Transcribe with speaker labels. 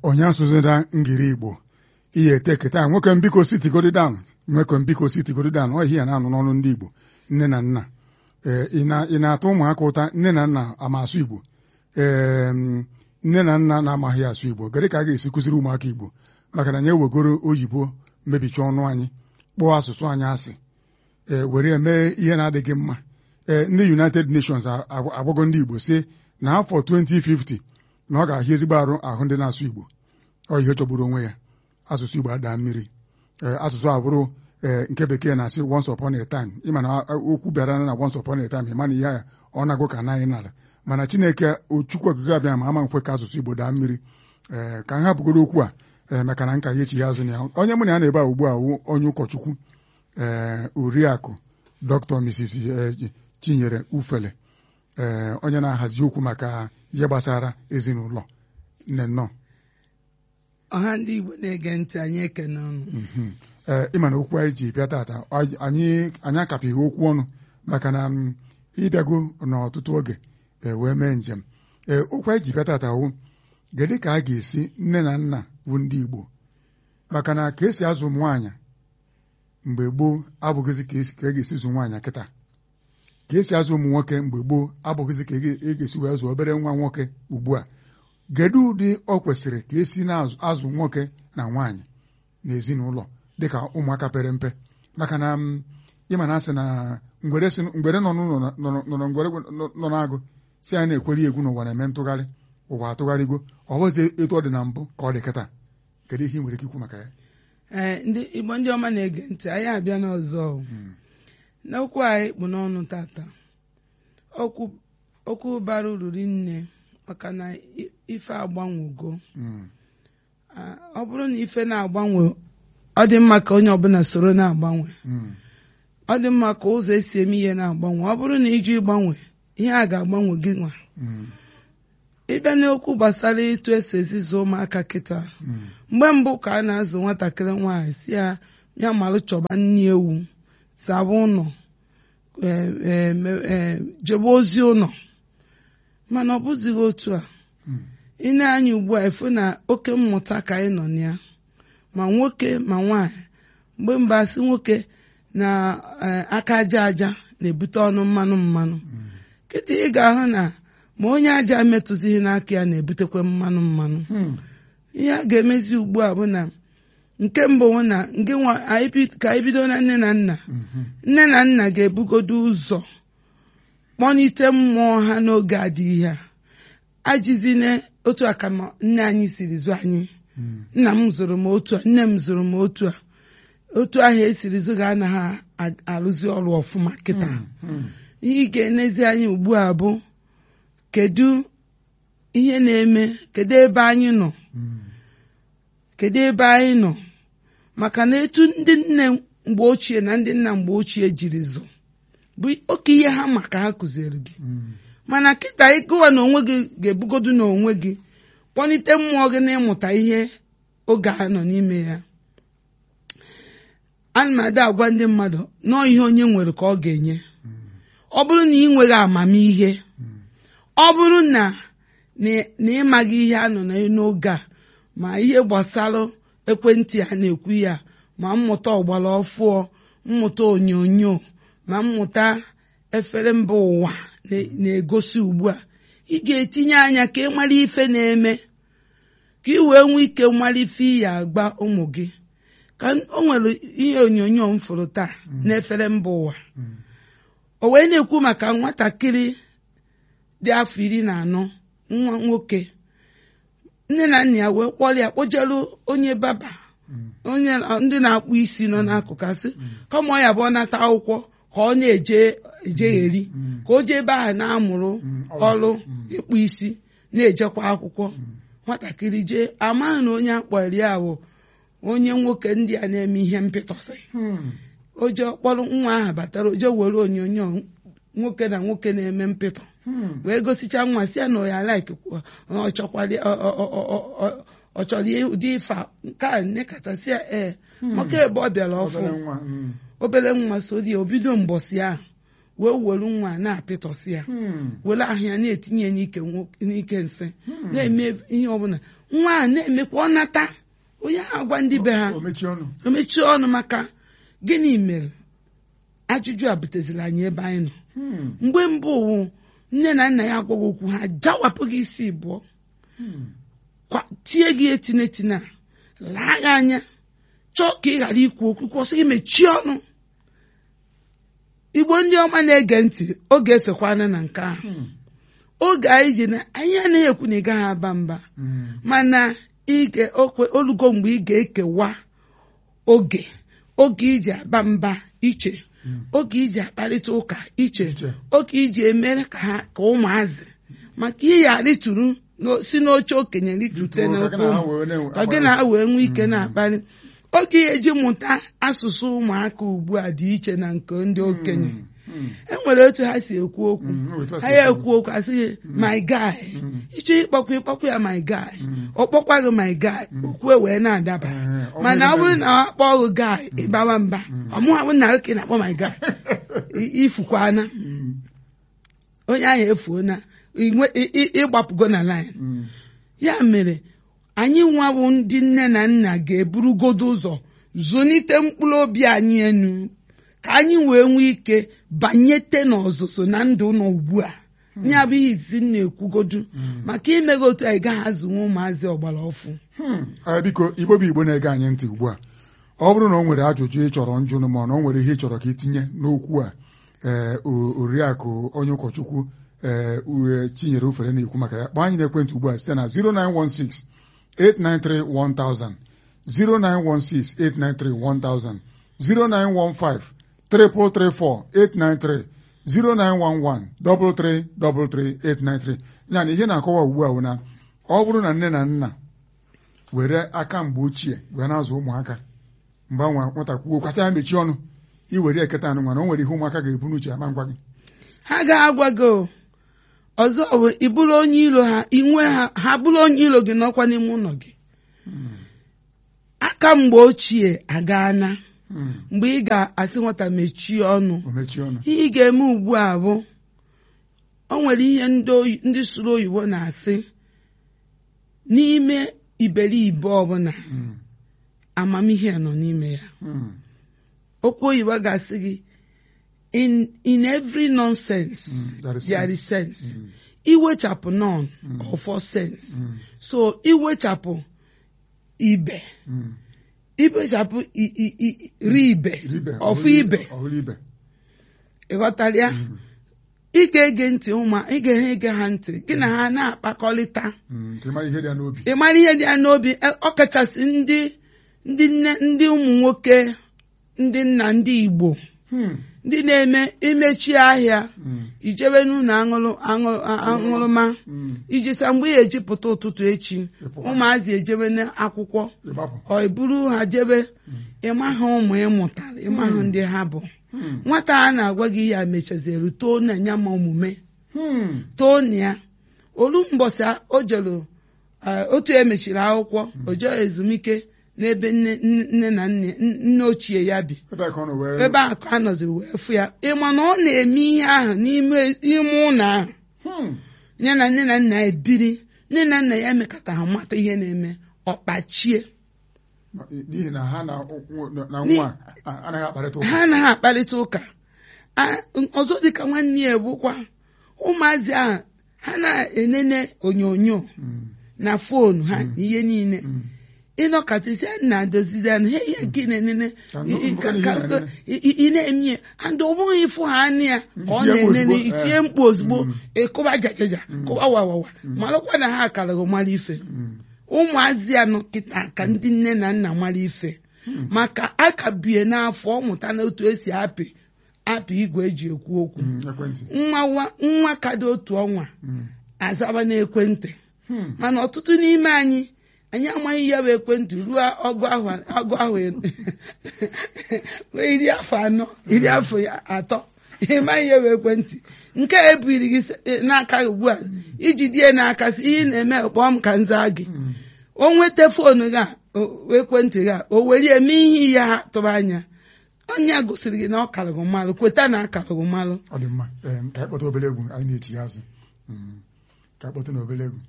Speaker 1: onye asụzira ngiri Igbo ihe eteketa nwoke mbiko sitigodi down nwoke mbiko sitigodi down ọ ihe ya na-anụ n'ọnụ ndị Igbo nne na nna ị na-atụ ụmụaka ụta nne na nna ama asụ Igbo nne na nna na-amaghị asụ Igbo gịnị ka a ga-esi kụziri ụmụaka Igbo maka na anyị ewegoro oyibo mebicha ọnụ anyị kpọọ asụsụ anyị asị were mee ihe na-adịghị mma ndị United Nations agwago ndị Igbo si na afọ 2050 na ọ ga-ahịa ezigbo ahụ ndị na-asụ Igbo ọ ihe chọgburu onwe ya asụsụ Igbo adaa mmiri asụsụ abụrụ nke bekee na-asị once upon a time ịma na okwu bịara na once upon a time ịma na ihe ya ọ na-agụ ka anaghị nala mana Chineke Chukwu okike abịa ma ama nkwe ka asụsụ Igbo daa mmiri ka m hapụgoro okwu a maka na nka ya echi ya azụ na ya onye mụ na ya na-ebe a ugbu a onye ụkọchukwu Oriakụ Dr. Mrs. Chinyere Ufele onye na-ahazi okwu maka ihe gbasara ezinụlọ nne nnọọ
Speaker 2: ọha ndị Igbo na-ege ntị anyị ekene ọnụ
Speaker 1: ịma na okwu anyị ji bịa tata anyị akapịghị okwu ọnụ maka na ịbịago n'ọtụtụ oge wee mee njem okwu anyị ji bịa tata wụ gịnị ka a ga-esi nne na nna bụ ndị Igbo maka na ka esi azụ ụmụ nwaanyị mgbe gboo abụghịzi ka e ga-esi zụ nwaanyị kịta ka esi azụ ụmụ nwoke mgbe gboo abụghịzi ka e ga-esi wee zụ obere nwa nwoke ugbu a kedu ụdị ọ kwesịrị ka esi na-azụ nwoke na nwaanyị n'ezinụlọ dịka ụmụaka pere mpe maka na ịma na asị na ngwere nọ n'ụlọ ngwere nọ n'agụ si anyị na-ekweri egwu n'ụwa na-eme ntụgharị ụwa atụgharịgo ọ bụzi etu ọ dị na mbụ ka ọ dị kịta kedu ihe ị nwere ike ikwu maka ya
Speaker 2: ndị Igbo ndị ọma na-ege ntị anyị abịa n'ọzọ n'okwu anyị kpụ n'ọnụ tata okwu bara uru rinne maka na ife agbanwego ọ bụrụ na ife na-agbanwe ọ dị mma ka onye ọbụla soro na-agbanwe ọ dị mma ka ụzọ esi eme ihe na-agbanwe ọ bụrụ na ịjụ ịgbanwe ihe a ga-agbanwe gị nwa ịbịa n'okwu gbasara etu esi ezizi ụmụaka kịta mgbe mbụ ka a na-azụ nwatakịrị nwaanyị si ya malụ chọba nni ewu zaba ụlọ jebe ozi ụlọ mana ọ bụzighị otu a ị na-anya ugbu a efu na oke mmụta ka anyị nọ na ya ma nwoke ma nwaanyị mgbe mba asị nwoke na aka aja aja na-ebute ọnụ mmanụ kịta ị ga-ahụ na ma onye aja metụzighị n'aka ya na-ebutekwa mmanụ ihe a ga-emezi ugbu a bụ na nke mbụ bụ na ka anyị bido na nne na nna nne na nna ga-ebugodo ụzọ kpọnite mmụọ ha n'oge adịghị ha ajizine otu a ka nne anyị siri zụ anyị nna m zụrụ m otu a nne m zụrụ m otu a otu ahụ esiri zụ ga-anaghị arụzi ọrụ ọfụma kịta ihe ị ga-enezi anyị ugbu a bụ kedu ihe na-eme kedu ebe anyị nọ maka na etu ndị nne mgbe ochie na ndị nna mgbe ochie jiri zụ bụ oke ihe ha maka ha kụziri gị mana kịta ịgụwa na onwe gị ga-ebugodu n'onwe gị kpọlite mmụọ gị n'ịmụta ihe oge a nọ n'ime ya ana m ada agwa ndị mmadụ nọọ ihe onye nwere ka ọ ga-enye ọ bụrụ na ị nweghị amamihe ọ bụrụ na ịmaghị ihe a nọ n'oge a ma ihe gbasara ekwentị a na-ekwu ya ma mmụta ọgbara ọfụọ mmụta onyonyo ma mmụta efere mba ụwa na-egosi ugbu a ị ga-etinye anya ka ị mara ife na-eme ka ị wee nwee ike mara ife iyi agba ụmụ gị ka o nwere ihe onyonyo m fụrụ taa n'efere mba ụwa o wee na-ekwu maka nwatakịrị dị afọ 14 nwa nwoke nne na nna ya wee kpọrọ ya kpọjelu onye baba onye ndị na-akpụ isi nọ n'akụkụ asị kama ọ ya bụ ọ nata akwụkwọ ka ọ na-ejegheri ka o jee ebe ahụ na-amụrụ ọrụ ịkpụ isi na-ejekwa akwụkwọ nwatakịrị jee amaghị na onye akpọrọ ya bụ onye nwoke ndị a na-eme ihe mpịtọsị o jee kpọrọ nwa ahụ batara o jee were onyonyo nwoke na nwoke na-eme mpịtọ wee gosicha nwa si ya na ya like ọ chọrọ ụdị ife nke a nekọtasị ya maka ebe ọ bịara ọfụ obere nwa sori ya obido mbọsị ahụ wee were nwa na-apịtọsị ya were ahịa na-etinye ya n'ike nsị na-eme ihe ọbụla nwa a na-emekwa ọ nata onye agwa ndị be ha o mechie ọnụ maka gịnị mere ajụjụ a butezila anyị ebe anyị nọ mgbe mbụ nne na nna ya agwaghị okwu ha jawapụ gị isi ịbụọ tie gị etina laa gị anya chọọ ka ị ghara ikwu okwu kwụsị gị mechie ọnụ. Igbo ndị ọma na-ege ntị oge efekwana na nke ahụ oge anyị ji na anyị anaghị ekwu na ị gaghị aba mba mana olugo mgbe ị ga-ekewa oge iji aba mba iche oge iji akparịta ụka iche oge iji emere ka ụmụazị maka ihe arịtụrụ si n'oche okenye ritute n'okwu ka gị na ha wee nwee ike na-akparị oge eji mụta asụsụ ụmụaka ugbu a dị iche na nke ndị okenye enwere otu ha si ekwu okwu ha ya ekwu okwu asịghị my guy ịchọ ịkpọkwa ya my guy ọ kpọkwaghị my guy okwu wee na-adaba mana ọ bụrụ na ọ kpọọ gị guy ịbawa mba ọmụhabụ na oke na-akpọ my guy ifukwana onye ahụ efuona ịgbapụgo na line ya mere anyị nwabụ ndị nne na nna ga-eburugodo ụzọ zụlite mkpụrụ obi anyị enu ka anyị wee nwee ike banyete n'ọzụzụ na ndụ nọ ugbu a ya bụ ihe izi na-ekwugodu maka imego otu anyị gaghị azụnwe ụmụazị ọgbara ọfụ.
Speaker 1: Biko Igbo bụ Igbo na-ege anyị ntị ugbu a ọ bụrụ na o nwere ajụjụ ị chọrọ njụnụ ma na o nwere ihe ị chọrọ ka itinye n'okwu a oriakụ onye ụkọchukwu Chinyere Ufere na-ekwu maka ya kpọọ anyị n'ekwentị ugbu a site na 0916 893 1000 0916 893 1000 0915 334 893 0911 333 893 yana ihe na-akọwa ugbu a bụ na ọ bụrụ na nne na nna were aka mgbe ochie wee na-azụ ụmụaka mgbe nwata kwuo kwasị ha mechie ọnụ iwere eketa anụ mana o nwere ihe ụmụaka ga-ebu n'uche ama ngwa gị
Speaker 2: ha ga-agwa gị ọzọ bụ ịbụrụ onye ilo ha inwe ha bụrụ onye ilo gị n'ọkwa n'ime ụlọ gị aka mgbe ochie agaana mgbe ị ga-asị nwata mechie ọnụ ihe ị ga-eme ugbu a bụ o nwere ihe ndị sụrụ oyibo na-asị n'ime iberibe ọbụla amamihe nọ n'ime ya okwu oyibo ga-asị gị in every nonsense there is sense. Iwechapụ none of all sense. So iwechapụ ibe iwechapụ ribe of ibe ịghọtara ya ị ga-ege ntị ị ga-ege ha ntị gị na ha na-akpakọrịta ịmara ihe dị ya n'obi ọkachasị ndị ụmụ nwoke ndị nna ndị Igbo ndị na-eme imechi ahịa ijebe n'ụlọ aṅụrụma ijisa mgbe ị ejipụta ụtụtụ echi ụmụazị ejebe n'akwụkwọ ọ iburu ha jebe ịmaha ụmụ ịmụtara ịmaha ndị ha bụ nwata a na-agwa gị ya mechazielu too na nya ma omume too na ya olu mbọsị o jere otu emechiri akwụkwọ o jere ezumike n'ebe nne na nne ochie ya bi ebe ahụ ka a nọziri wee fụ ya ịma na ọ na-eme ihe ahụ n'ime ụlọ ahụ ya na nne na nna ya ebiri nne na nna ya emekọta ha mata ihe na-eme ọkpachie
Speaker 1: n'ihi na ha na nwa
Speaker 2: anaghị akparịta ụka ọzọ dịka nwanne ya bụkwa ụmụazị ahụ ha na-enene onyonyo na foonu ha ihe niile ịnọkọtasi na dozidan he ihe gị na-enene ị na-eme and ọ bụghị ịfụ ha anya ya ọ na-enene itinye mkpu ozugbo ịkụba jajaja kụba wawawa malụkwa na ha akaraghị mara ife ụmụazị ya nọ kịta ka ndị nne na nna mara ife maka aka bie n'afọ ọ mụta na otu esi apị igwe eji ekwu okwu nwa kadị otu ọnwa azaba n'ekwentị mana ọtụtụ n'ime anyị amaghị ya bụ ekwentị ruo ọgụ ahụ iri afọ anọ iri afọ atọ ịmaghị ya bụ ekwentị nke ebiri gị n'aka ugbu a iji die n'aka si ihe na-eme kpọọ m ka nza gị o nweta foonu gị ekwentị gị o were eme ihe ya ha tụrụ anya onye a gosiri gị na ọ karịgị mmalụ kweta na akarịgị mmalụ
Speaker 1: ọ dị mma ka anyị kpọta obere egwu anyị na-echi azụ ka anyị kpọta na obere egwu